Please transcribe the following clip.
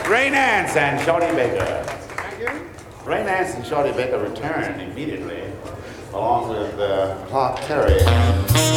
Ray Nance and Shorty Baker. Thank you. Ray Nance and Shorty Baker returned immediately, along with Clark Terry.